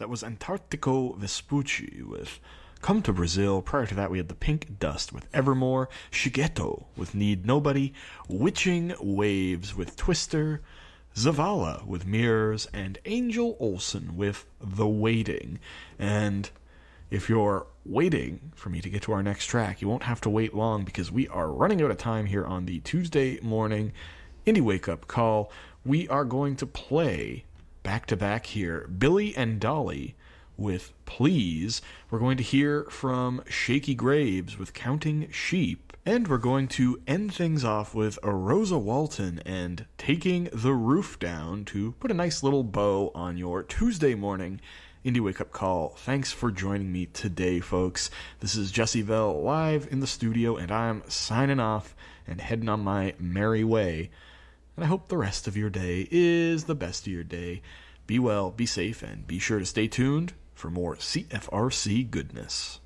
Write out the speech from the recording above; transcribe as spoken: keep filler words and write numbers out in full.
That was Antarctico Vespucci with Come to Brazil. Prior to that, we had The Pink Dust with Evermore, Shigeto with Need Nobody, Witching Waves with Twister, Zavala with Mirrors, and Angel Olsen with The Waiting. And if you're waiting for me to get to our next track, you won't have to wait long because we are running out of time here on the Tuesday morning Indie Wake Up Call. We are going to play back to back here Billy and Dolly with Please. We're going to hear from Shaky Graves with Counting Sheep. And we're going to end things off with a Rosa Walton and Taking the Roof Down to put a nice little bow on your Tuesday morning Indie Wake Up Call. Thanks for joining me today, folks. This is Jesse Bell live in the studio, and I'm signing off and heading on my merry way. And I hope the rest of your day is the best of your day. Be well, be safe, and be sure to stay tuned for more C F R C goodness.